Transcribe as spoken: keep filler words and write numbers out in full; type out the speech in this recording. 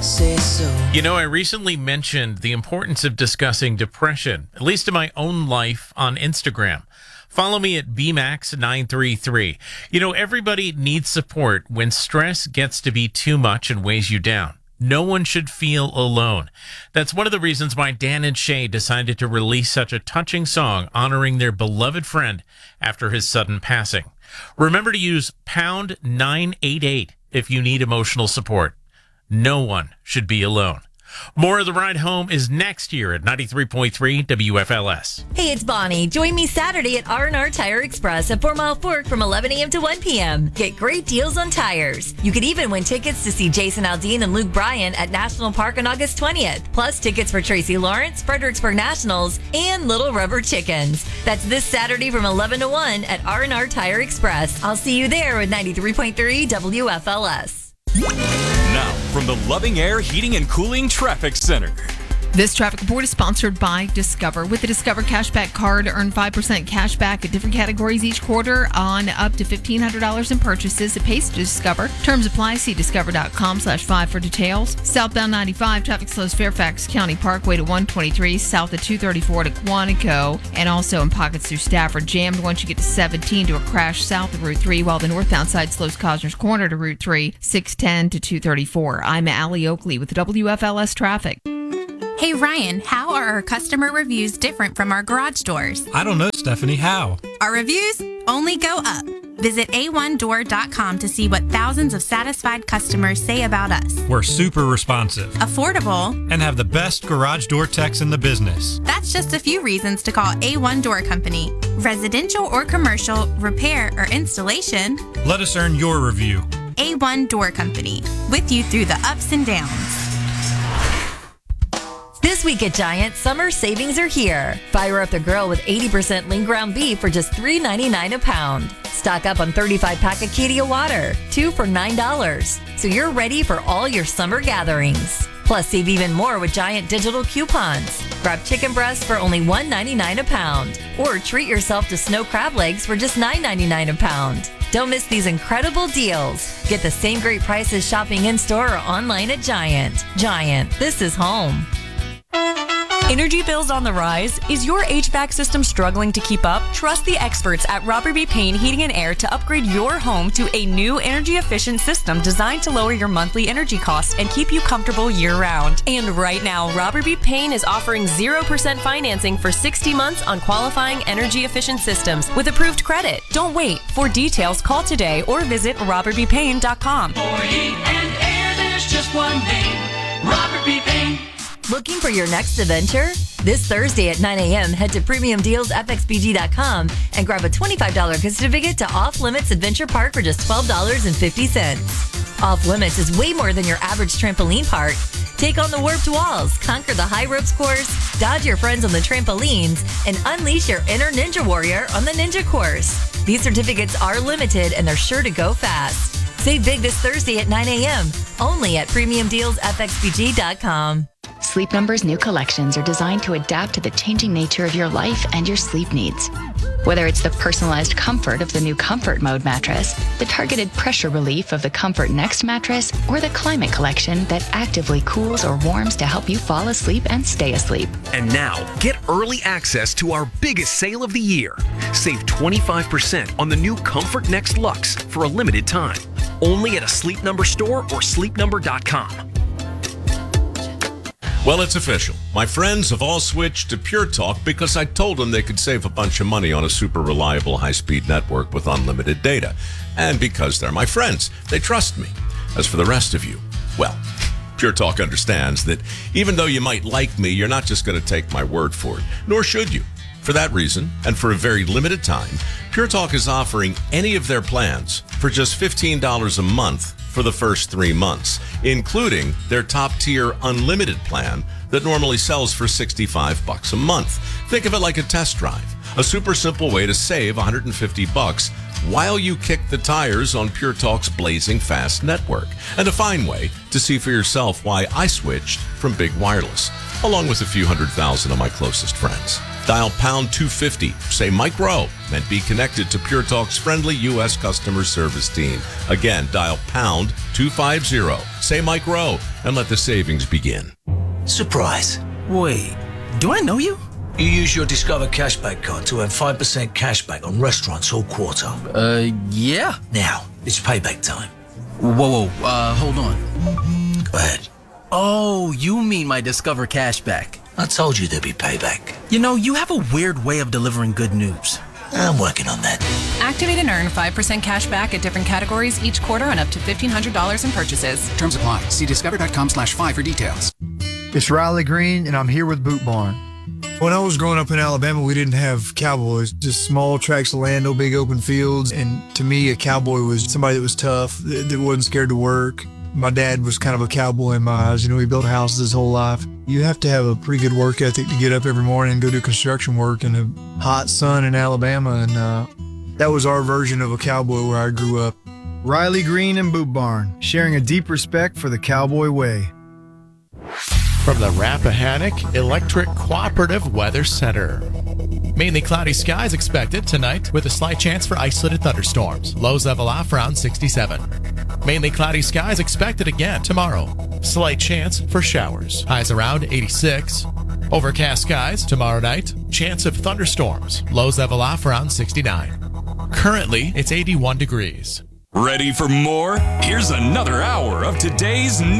say so. You know, I recently mentioned the importance of discussing depression, at least in my own life, on Instagram. Follow me at B max nine three three. You know, everybody needs support when stress gets to be too much and weighs you down. No one should feel alone. That's one of the reasons why Dan and Shay decided to release such a touching song honoring their beloved friend after his sudden passing. Remember to use pound nine eight eight if you need emotional support. No one should be alone. More of The Ride Home is next year at ninety-three point three W F L S. Hey, it's Bonnie. Join me Saturday at R and R Tire Express at Four Mile Fork from eleven a.m. to one p.m. Get great deals on tires. You could even win tickets to see Jason Aldean and Luke Bryan at National Park on August twentieth. Plus tickets for Tracy Lawrence, Fredericksburg Nationals, and Little Rubber Chickens. That's this Saturday from eleven to one at R and R Tire Express. I'll see you there with ninety-three point three W F L S. Now, from the Loving Air Heating and Cooling Traffic Center. This traffic report is sponsored by Discover. With the Discover Cashback Card, earn five percent cash back at different categories each quarter on up to fifteen hundred dollars in purchases. It pays to Discover. Terms apply. See discover.com slash five for details. Southbound ninety-five, traffic slows Fairfax County Parkway to one twenty-three, south of two thirty-four to Quantico, and also in pockets through Stafford. Jammed once you get to seventeen to a crash south of Route three, while the northbound side slows Cosner's Corner to Route three, six ten to two thirty-four. I'm Allie Oakley with W F L S Traffic. Hey Ryan, how are our customer reviews different from our garage doors? I don't know, Stephanie. How? Our reviews only go up. Visit A one door dot com to see what thousands of satisfied customers say about us. We're super responsive, affordable, and have the best garage door techs in the business. That's just a few reasons to call A one Door Company. Residential or commercial, repair or installation. Let us earn your review. A one Door Company, with you through the ups and downs. This week at Giant, summer savings are here. Fire up the grill with eighty percent lean ground beef for just three ninety-nine a pound. Stock up on thirty-five pack Acadia water, two for nine dollars. So you're ready for all your summer gatherings. Plus, save even more with Giant digital coupons. Grab chicken breasts for only one ninety-nine a pound. Or treat yourself to snow crab legs for just nine ninety-nine a pound. Don't miss these incredible deals. Get the same great prices shopping in-store or online at Giant. Giant, this is home. Energy bills on the rise? Is your H V A C system struggling to keep up? Trust the experts at Robert B. Payne Heating and Air to upgrade your home to a new energy-efficient system designed to lower your monthly energy costs and keep you comfortable year-round. And right now, Robert B. Payne is offering zero percent financing for sixty months on qualifying energy-efficient systems with approved credit. Don't wait. For details, call today or visit robert b payne dot com. For heat and air, there's just one name, Robert B. Payne. Looking for your next adventure? This Thursday at nine a.m., head to premium deals f x b g dot com and grab a twenty-five dollars gift certificate to Off Limits Adventure Park for just twelve dollars and fifty cents. Off Limits is way more than your average trampoline park. Take on the warped walls, conquer the high ropes course, dodge your friends on the trampolines, and unleash your inner ninja warrior on the ninja course. These certificates are limited and they're sure to go fast. Save big this Thursday at nine a.m., only at premium deals f x b g dot com. Sleep Number's new collections are designed to adapt to the changing nature of your life and your sleep needs. Whether it's the personalized comfort of the new Comfort Mode mattress, the targeted pressure relief of the Comfort Next mattress, or the Climate Collection that actively cools or warms to help you fall asleep and stay asleep. And now, get early access to our biggest sale of the year. Save twenty-five percent on the new Comfort Next Luxe for a limited time. Only at a Sleep Number store or sleep number dot com. Well, it's official. My friends have all switched to Pure Talk because I told them they could save a bunch of money on a super reliable high-speed network with unlimited data. And because they're my friends, they trust me. As for the rest of you, well, Pure Talk understands that even though you might like me, you're not just going to take my word for it, nor should you. For that reason, and for a very limited time, Pure Talk is offering any of their plans for just fifteen dollars a month for the first three months, including their top-tier unlimited plan that normally sells for sixty-five bucks a month. Think of it like a test drive, a super simple way to save one hundred fifty bucks while you kick the tires on Pure Talk's blazing fast network, and a fine way to see for yourself why I switched from Big Wireless, along with a few hundred thousand of my closest friends. Dial pound two fifty. Say Mike Rowe and be connected to Pure Talk's friendly U S customer service team. Again, dial pound two fifty. Say Mike Rowe and let the savings begin. Surprise. Wait, do I know you? You use your Discover Cashback card to earn five percent cashback on restaurants all quarter. Uh, yeah. Now, it's payback time. Whoa, whoa, uh, hold on. Go ahead. Oh, you mean my Discover Cashback. I told you there'd be payback. You know, you have a weird way of delivering good news. I'm working on that. Activate and earn five percent cash back at different categories each quarter on up to fifteen hundred dollars in purchases. Terms apply. See discover.com slash five for details. It's Riley Green, and I'm here with Boot Barn. When I was growing up in Alabama, we didn't have cowboys, just small tracts of land, no big open fields. And to me, a cowboy was somebody that was tough, that, that wasn't scared to work. My dad was kind of a cowboy in my eyes. You know, he built houses his whole life. You have to have a pretty good work ethic to get up every morning and go do construction work in the hot sun in Alabama. And uh, that was our version of a cowboy where I grew up. Riley Green and Boot Barn, sharing a deep respect for the cowboy way. From the Rappahannock Electric Cooperative Weather Center. Mainly cloudy skies expected tonight with a slight chance for isolated thunderstorms. Lows level off around sixty-seven. Mainly cloudy skies expected again tomorrow. Slight chance for showers. Highs around eighty-six. Overcast skies tomorrow night. Chance of thunderstorms. Lows level off around sixty-nine. Currently, it's eighty-one degrees. Ready for more? Here's another hour of today's news.